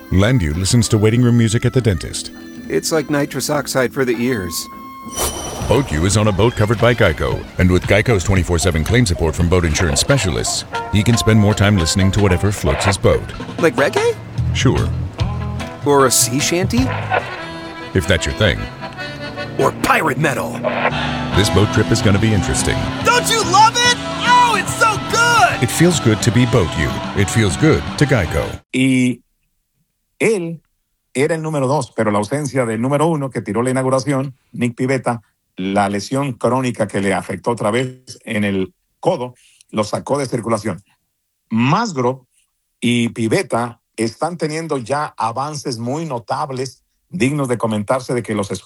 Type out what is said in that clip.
Landu listens to waiting room music at the dentist. It's like nitrous oxide for the ears. BoatU is on a boat covered by Geico, and with Geico's 24/7 claim support from boat insurance specialists, he can spend more time listening to whatever floats his boat. Like reggae? Sure, Or a sea shanty? if that's your thing. Or pirate metal? This boat trip is going to be interesting. Don't you love it? Oh, it's so good! It feels good to be BoatU. It feels good to Geico. Y él era el número 2, pero la ausencia del número 1 que tiró la inauguración, Nick Pivetta, la lesión crónica que le afectó otra vez en el codo, lo sacó de circulación. Musgrove y Pivetta están teniendo ya avances muy notables, dignos de comentarse, de que los